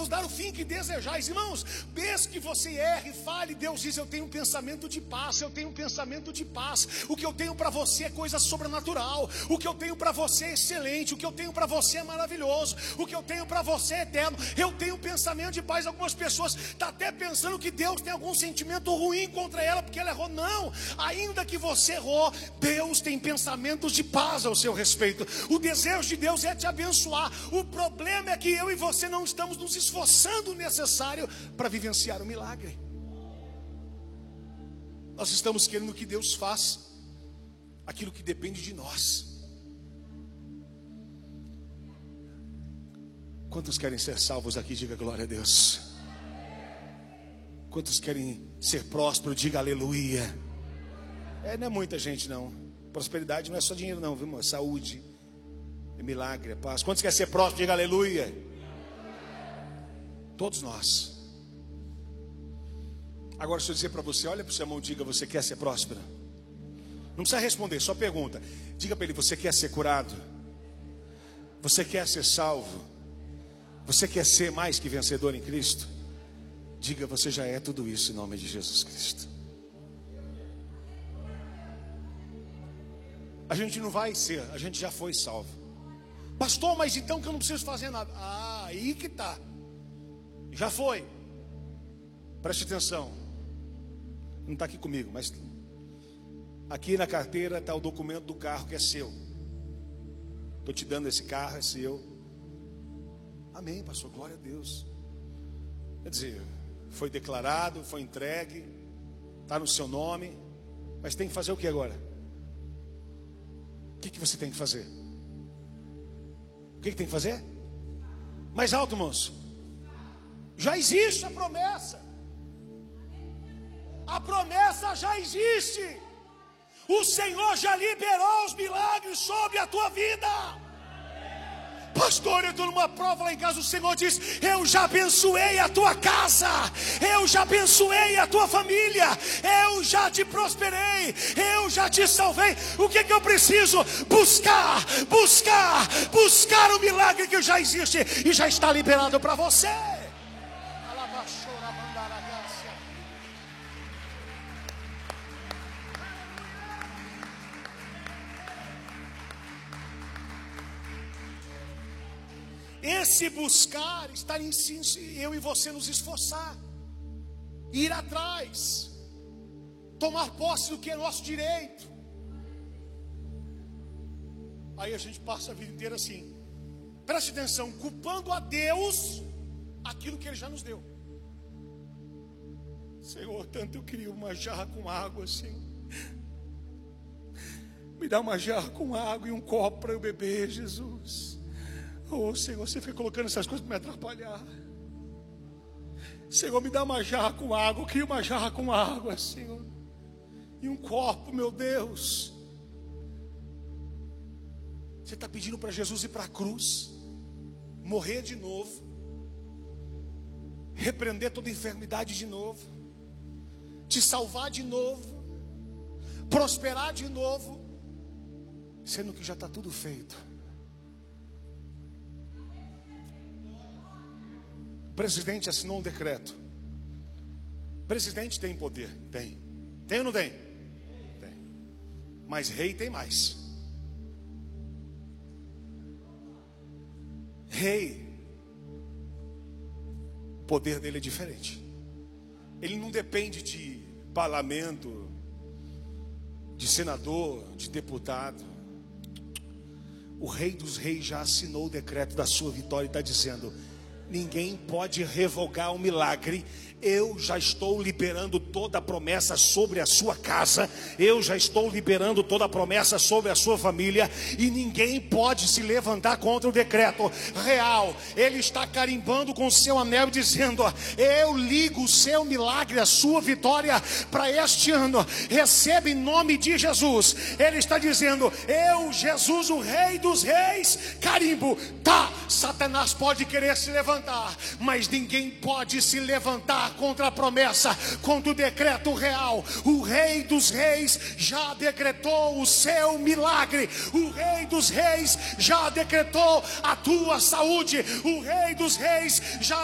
vos dar o fim que desejais. Irmãos, desde que você erre, fale, Deus diz: eu tenho um pensamento de paz, eu tenho um pensamento de paz. O que eu tenho para você é coisa sobrenatural. O que eu tenho para você é excelente. O que eu tenho para você é maravilhoso. O que eu tenho para você é eterno. Eu tenho um pensamento de paz. Algumas pessoas estão até pensando que Deus tem algum sentimento ruim contra ela porque ela errou. Não, ainda que você errou, Deus tem pensamentos de paz ao seu respeito. O desejo de Deus é te abençoar. O problema é que eu e você não estamos nos esforçando o necessário para vivenciar o milagre. Nós estamos querendo que Deus faça aquilo que depende de nós. Quantos querem ser salvos aqui? Diga glória a Deus. Quantos querem ser prósperos? Diga aleluia. Não é muita gente não. Prosperidade não é só dinheiro não, viu, irmão? É saúde, é milagre, é paz. Quantos querem ser prósperos? Diga aleluia. Todos nós. Agora deixa eu dizer para você, olha para o seu irmão e diga: você quer ser próspero? Não precisa responder, só pergunta. Diga para ele: você quer ser curado? Você quer ser salvo? Você quer ser mais que vencedor em Cristo? Diga: você já é tudo isso em nome de Jesus Cristo. A gente não vai ser, a gente já foi salvo. Pastor, mas então que eu não preciso fazer nada. Aí que tá. Já foi. Preste atenção. Não está aqui comigo, mas aqui na carteira está o documento do carro que é seu. Estou te dando esse carro, é seu. Amém, pastor, glória a Deus. Quer dizer, foi declarado, foi entregue, está no seu nome. Mas tem que fazer o que agora? O que você tem que fazer? O que tem que fazer? Mais alto, moço. Já existe a promessa. A promessa já existe. O Senhor já liberou os milagres sobre a tua vida. Pastor, eu estou numa prova lá em casa. O Senhor diz: eu já abençoei a tua casa, eu já abençoei a tua família, eu já te prosperei, eu já te salvei. O que eu preciso? Buscar o milagre que já existe e já está liberado para você. Esse buscar está em eu e você nos esforçar, ir atrás, tomar posse do que é nosso direito. Aí a gente passa a vida inteira assim, preste atenção, culpando a Deus aquilo que Ele já nos deu. Senhor, tanto eu queria uma jarra com água, Senhor. Me dá uma jarra com água e um copo para eu beber, Jesus. Oh, Senhor, você foi colocando essas coisas para me atrapalhar. Senhor, me dá uma jarra com água. Eu queria uma jarra com água, Senhor. E um copo, meu Deus. Você está pedindo para Jesus ir para a cruz, morrer de novo, repreender toda enfermidade de novo, te salvar de novo, prosperar de novo, sendo que já está tudo feito. O presidente assinou um decreto. O presidente tem poder? Tem. Tem ou não tem? Tem. Mas rei tem mais. Rei, o poder dele é diferente. Ele não depende de parlamento, de senador, de deputado. O Rei dos Reis já assinou o decreto da sua vitória e está dizendo: ninguém pode revogar o milagre. Eu já estou liberando toda a promessa sobre a sua casa. Eu já estou liberando toda a promessa sobre a sua família. E ninguém pode se levantar contra o decreto real. Ele está carimbando com o seu anel, dizendo: eu ligo o seu milagre, a sua vitória para este ano. Receba em nome de Jesus. Ele está dizendo: eu, Jesus, o Rei dos Reis, carimbo. Tá, Satanás pode querer se levantar, mas ninguém pode se levantar contra a promessa, contra o decreto real. O Rei dos Reis já decretou o seu milagre. O Rei dos Reis já decretou a tua saúde. O Rei dos Reis já